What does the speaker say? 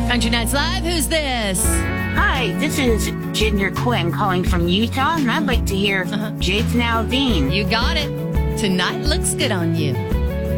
Country Nights Live, who's this? Hi, this is Ginger Quinn calling from Utah, and I'd like to hear Jason Aldean. You got it. Tonight looks good on you.